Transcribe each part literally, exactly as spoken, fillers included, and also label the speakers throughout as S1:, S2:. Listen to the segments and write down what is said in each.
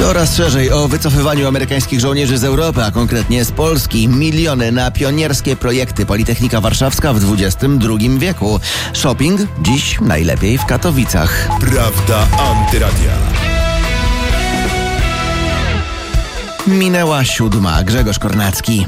S1: Coraz szerzej o wycofywaniu amerykańskich żołnierzy z Europy, a konkretnie z Polski. Miliony na pionierskie projekty. Politechnika Warszawska w dwudziestym drugim wieku. Shopping dziś najlepiej w Katowicach.
S2: Prawda Antyradia.
S1: Minęła siódma. Grzegorz Kornacki.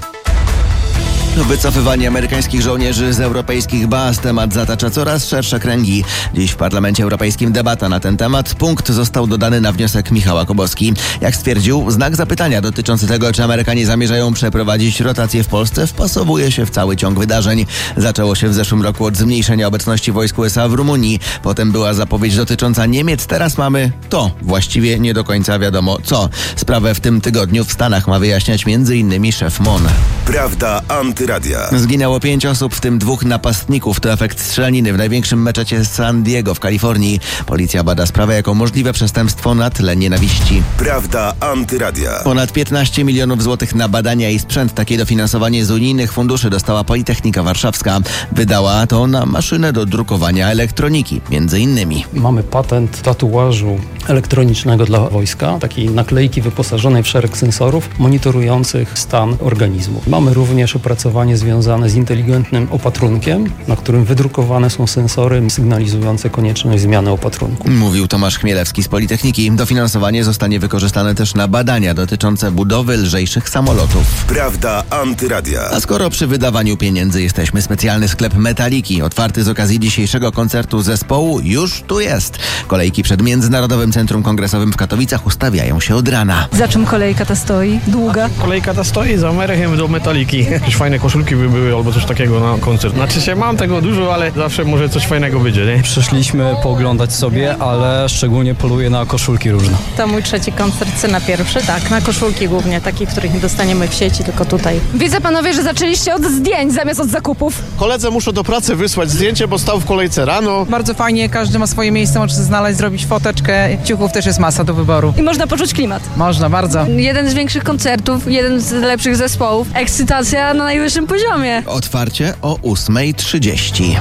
S1: Wycofywanie amerykańskich żołnierzy z europejskich baz. Temat zatacza coraz szersze kręgi. Dziś w Parlamencie Europejskim debata na ten temat. Punkt został dodany na wniosek Michała Koboski. Jak stwierdził, znak zapytania dotyczący tego, czy Amerykanie zamierzają przeprowadzić rotację w Polsce, wpasowuje się w cały ciąg wydarzeń. Zaczęło się w zeszłym roku od zmniejszenia obecności wojsk U S A w Rumunii. Potem była zapowiedź dotycząca Niemiec. Teraz mamy to. Właściwie nie do końca wiadomo co. Sprawę w tym tygodniu w Stanach ma wyjaśniać między innymi szef M O N.
S2: Prawda Antyradia.
S1: Zginęło pięć osób, w tym dwóch napastników. To efekt strzelaniny w największym meczecie San Diego w Kalifornii. Policja bada sprawę jako możliwe przestępstwo na tle nienawiści.
S2: Prawda Antyradia.
S1: Ponad piętnaście milionów złotych na badania i sprzęt. Takie dofinansowanie z unijnych funduszy dostała Politechnika Warszawska. Wydała to na maszynę do drukowania elektroniki, między innymi.
S3: Mamy patent tatuażu elektronicznego dla wojska, takiej naklejki wyposażonej w szereg sensorów monitorujących stan organizmu. Mamy również opracowanie związane z inteligentnym opatrunkiem, na którym wydrukowane są sensory sygnalizujące konieczność zmiany opatrunku.
S1: Mówił Tomasz Chmielewski z Politechniki. Dofinansowanie zostanie wykorzystane też na badania dotyczące budowy lżejszych samolotów.
S2: Prawda Antyradia.
S1: A skoro przy wydawaniu pieniędzy jesteśmy, specjalny sklep Metaliki, otwarty z okazji dzisiejszego koncertu zespołu, już tu jest. Kolejki przed Międzynarodowym Centrum Kongresowym w Katowicach ustawiają się od rana.
S4: Za czym kolejka ta stoi? Długa?
S5: Kolejka ta stoi za Merechem do Metaliki. Jakieś fajne koszulki by były albo coś takiego na koncert. Znaczy się mam tego dużo, ale zawsze może coś fajnego będzie, nie?
S6: Przyszliśmy pooglądać sobie, ale szczególnie poluję na koszulki różne.
S7: To mój trzeci koncert, scena pierwszy, tak, na koszulki głównie, takich, których nie dostaniemy w sieci, tylko tutaj.
S4: Widzę panowie, że zaczęliście od zdjęć zamiast od zakupów.
S8: Koledze muszę do pracy wysłać zdjęcie, bo stał w kolejce rano.
S9: Bardzo fajnie, każdy ma swoje miejsce, może sobie znaleźć, zrobić foteczkę. Ciuchów też jest masa do wyboru.
S4: I można poczuć klimat.
S9: Można, bardzo.
S4: Jeden z większych koncertów, jeden z lepszych zespołów. Ekscytacja na najwyższym poziomie.
S1: Otwarcie o ósma trzydzieści.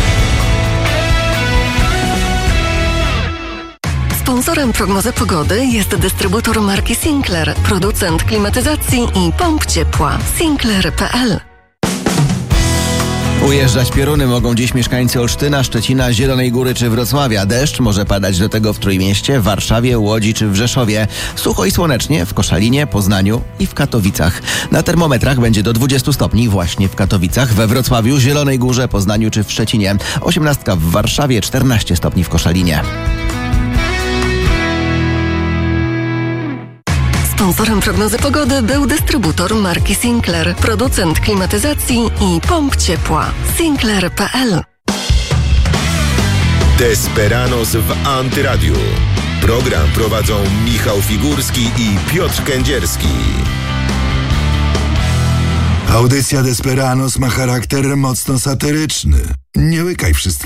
S10: Sponsorem prognozy pogody jest dystrybutor marki Sinclair, producent klimatyzacji i pomp ciepła. Sinclair kropka p l.
S1: Ujeżdżać pioruny mogą dziś mieszkańcy Olsztyna, Szczecina, Zielonej Góry czy Wrocławia. Deszcz może padać do tego w Trójmieście, Warszawie, Łodzi czy w Rzeszowie. Sucho i słonecznie w Koszalinie, Poznaniu i w Katowicach. Na termometrach będzie do dwudziestu stopni właśnie w Katowicach, we Wrocławiu, Zielonej Górze, Poznaniu czy w Szczecinie. osiemnastka w Warszawie, czternaście stopni w Koszalinie.
S10: Sponsorem prognozy pogody był dystrybutor marki Sinclair, producent klimatyzacji i pomp ciepła. Sinclair kropka p l.
S2: Desperanos w Antyradiu. Program prowadzą Michał Figurski i Piotr Kędzierski.
S11: Audycja Desperanos ma charakter mocno satyryczny. Nie łykaj wszystkiego.